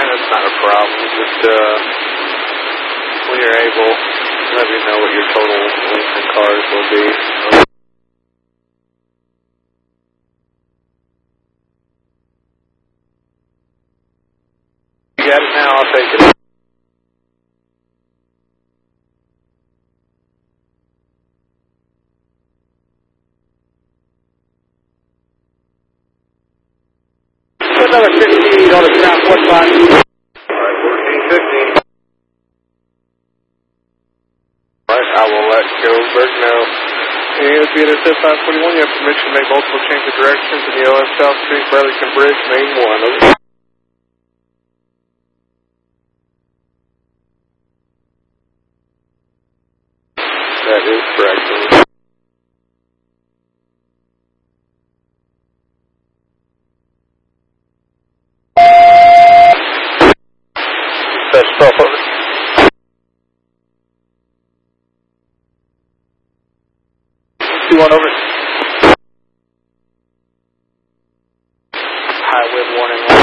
That's not a problem. Just when you're able, let me know what your total length in cars will be. You got it now, I'll take it. Another 15 on the ground, 1 5. Alright, 14, 15. Alright, I will let Gilbert know. And if you enter 541, you have permission to make multiple change of directions in the OS South Street, Burlington Bridge, main 1. That is correct. That's 12 over. 2-1 over. High wind warning.